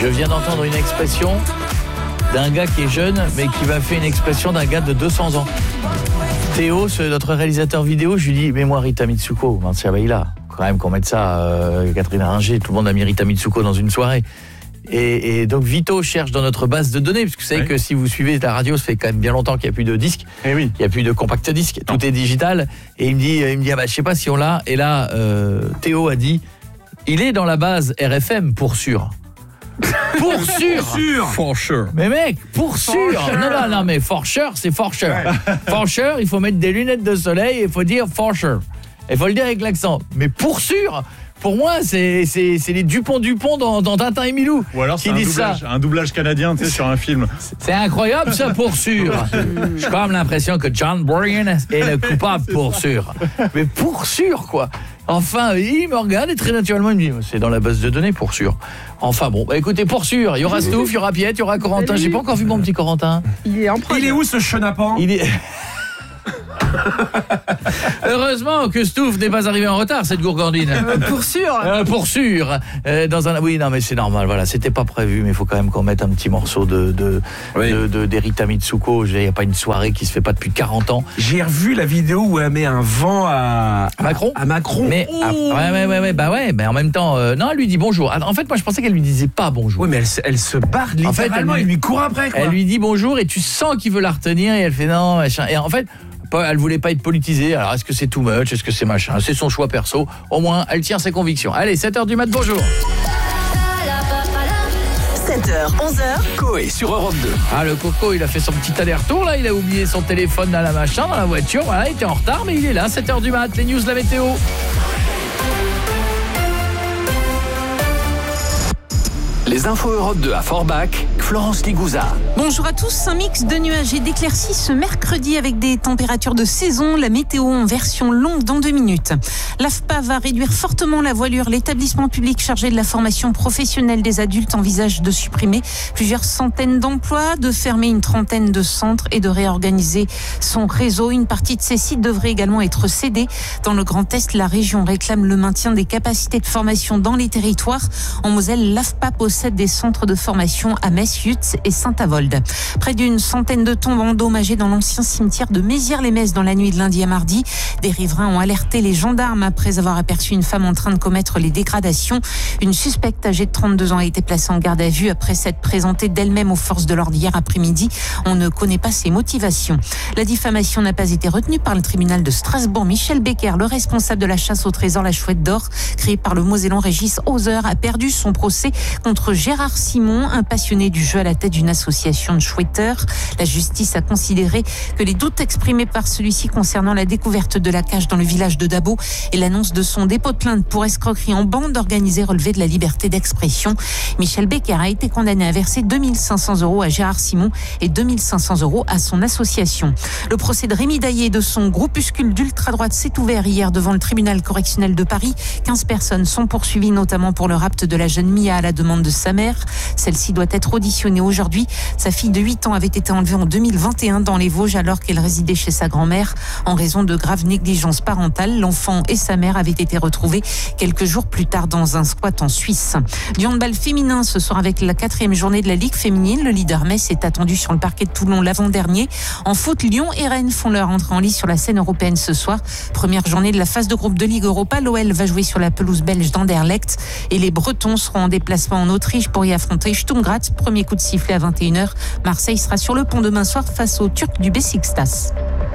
Je viens d'entendre une expression d'un gars qui est jeune, mais qui va faire une expression d'un gars de 200 ans. Théo, notre réalisateur vidéo, je lui dis, mets-moi Rita Mitsuko, Marcia Baila. Quand même qu'on mette ça, Catherine Ringer, tout le monde a mis Rita Mitsuko dans une soirée. Et donc Vito cherche dans notre base de données, parce que vous savez que si vous suivez la radio, ça fait quand même bien longtemps qu'il n'y a plus de disques, il n'y a plus de compact disque, tout est digital. Et il me dit ah bah, je sais pas si on l'a. Et là, Théo a dit, il est dans la base RFM pour sûr. Pour sûr. For sure. Mais mec, pour sûr. Non, mais for sure, c'est for sure. For sure, il faut mettre des lunettes de soleil et il faut dire for sure. Il faut le dire avec l'accent. Mais pour sûr, pour moi, c'est les Dupont dans Tintin et Milou. Ou alors qui disent un doublage canadien, tu sais, sur un film. C'est incroyable ça, pour sûr. J'ai quand même l'impression que John Bryan est le coupable pour sûr. Mais pour sûr, quoi. Enfin, il me regarde et très naturellement, il me dit, c'est dans la base de données, pour sûr. Enfin bon, bah écoutez, pour sûr, il y aura Stouff, il y aura Piette, il y aura Corentin. J'ai pas encore vu mon petit Corentin. Il est en prod. Il est où ce chenapan ? Il est... Heureusement que Stouff n'est pas arrivé en retard, cette gourgandine. Pour sûr. Pour sûr. Oui, non, mais c'est normal. Voilà, c'était pas prévu, mais il faut quand même qu'on mette un petit morceau d'Erita Mitsuko. Il n'y a pas une soirée qui se fait pas depuis 40 ans. J'ai revu la vidéo où elle met un vent à Macron. À Macron. Mais mais en même temps, non, elle lui dit bonjour. En fait, moi, je pensais qu'elle lui disait pas bonjour. Oui, mais elle se barre littéralement. Elle lui court après, quoi. Elle lui dit bonjour et tu sens qu'il veut la retenir et elle fait non, machin. Et en fait, elle voulait pas être politisée. Alors est-ce que c'est too much? Est-ce que c'est machin? C'est son choix perso. Au moins, elle tient ses convictions. Allez, 7h du mat, bonjour. 7h, 11h. Coé sur Europe 2. Ah, le Coco, il a fait son petit aller-retour là. Il a oublié son téléphone dans la machin, dans la voiture. Voilà, il était en retard, mais il est là. 7h du mat. Les news, la météo. Les infos Europe 2 à Forbach, Florence Ligouza. Bonjour à tous, un mix de nuages et d'éclaircies ce mercredi avec des températures de saison. La météo en version longue dans 2 minutes. L'AFPA va réduire fortement la voilure. L'établissement public chargé de la formation professionnelle des adultes envisage de supprimer plusieurs centaines d'emplois, de fermer une trentaine de centres et de réorganiser son réseau. Une partie de ces sites devrait également être cédée. Dans le Grand Est, la région réclame le maintien des capacités de formation dans les territoires. En Moselle, l'AFPA possède des centres de formation à Metz, Yutz et Saint-Avold. Près d'une centaine de tombes endommagées dans l'ancien cimetière de Mézières-les-Metz dans la nuit de lundi à mardi. Des riverains ont alerté les gendarmes après avoir aperçu une femme en train de commettre les dégradations. Une suspecte âgée de 32 ans a été placée en garde à vue après s'être présentée d'elle-même aux forces de l'ordre hier après-midi. On ne connaît pas ses motivations. La diffamation n'a pas été retenue par le tribunal de Strasbourg. Michel Becker, le responsable de la chasse au trésor La Chouette d'Or, créée par le Mosellan Régis Hauser, a perdu son procès contre Gérard Simon, un passionné du jeu à la tête d'une association de chouetteurs. La justice a considéré que les doutes exprimés par celui-ci concernant la découverte de la cage dans le village de Dabo et l'annonce de son dépôt de plainte pour escroquerie en bande organisée relevaient de la liberté d'expression. Michel Becker a été condamné à verser 2 500 € à Gérard Simon et 2 500 € à son association. Le procès de Rémi Daillé et de son groupuscule d'ultra-droite s'est ouvert hier devant le tribunal correctionnel de Paris. 15 personnes sont poursuivies, notamment pour le rapt de la jeune Mia à la demande de sa mère. Celle-ci doit être auditionnée aujourd'hui. Sa fille de 8 ans avait été enlevée en 2021 dans les Vosges alors qu'elle résidait chez sa grand-mère. En raison de graves négligences parentales, l'enfant et sa mère avaient été retrouvés quelques jours plus tard dans un squat en Suisse. Du handball féminin ce soir avec la 4e journée de la Ligue féminine. Le leader Metz est attendu sur le parquet de Toulon l'avant-dernier. En foot, Lyon et Rennes font leur entrée en lice sur la scène européenne ce soir. Première journée de la phase de groupe de Ligue Europa. L'OL va jouer sur la pelouse belge d'Anderlecht et les Bretons seront en déplacement en Autriche pour y affronter Sturm Graz. Premier coup de sifflet à 21h. Marseille sera sur le pont demain soir face aux Turcs du Beşiktaş.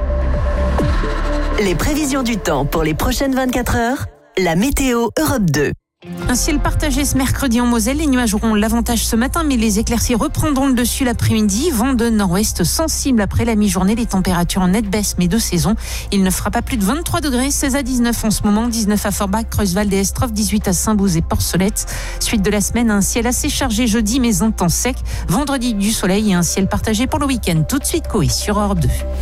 Les prévisions du temps pour les prochaines 24 heures. La météo Europe 2. Un ciel partagé ce mercredi en Moselle. Les nuages auront l'avantage ce matin, mais les éclaircies reprendront le dessus l'après-midi. Vent de nord-ouest sensible après la mi-journée. Les températures en nette baisse, mais de saison. Il ne fera pas plus de 23 degrés, 16 à 19 en ce moment. 19 à Forbach, Creusval et Estrov, 18 à Saint-Bouze et Porcelette. Suite de la semaine, un ciel assez chargé jeudi, mais un temps sec. Vendredi, du soleil et un ciel partagé pour le week-end. Tout de suite, Coé sur Europe 2.